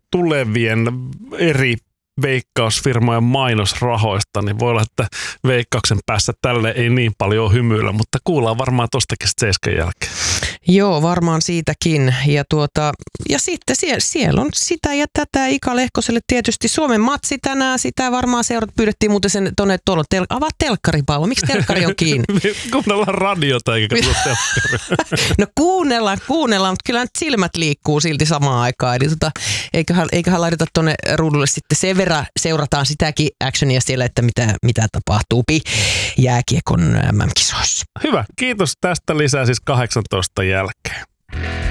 tulevien eri veikkausfirmojen mainosrahoista, niin voi olla, että Veikkauksen päässä tälle ei niin paljon hymyillä, mutta kuullaan varmaan tostakin 7 jälkeen. Joo, varmaan siitäkin. Ja sitten siellä on sitä ja tätä Ika Lehkoselle tietysti. Suomen matsi tänään, sitä varmaan pyydettiin muuten sen tuonne, tuolla avaa telkkari, Paavo. Miksi telkkari on kiinni? Kuunnellaan radiota eikä katsoa telkkaria. No kuunnellaan, mutta kyllä nyt silmät liikkuu silti samaan aikaan. Eli eiköhän laiteta tuonne ruudulle sitten sen verran seurataan sitäkin actionia siellä, että mitä tapahtuu jääkiekon MM-kisoissa. Hyvä, kiitos tästä lisää siis 18 jälkeen.